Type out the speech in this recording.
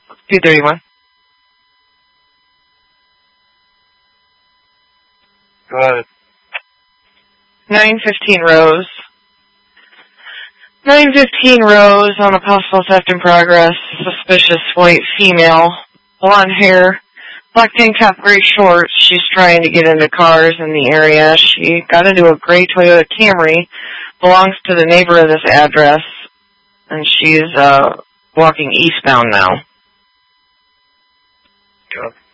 231. Go ahead. 915 Rose. 915 Rose on a possible theft in progress. Suspicious white female. Blonde hair. Black tank top, gray shorts. She's trying to get into cars in the area. She got into a gray Toyota Camry. Belongs to the neighbor of this address. And she's walking eastbound now. Go.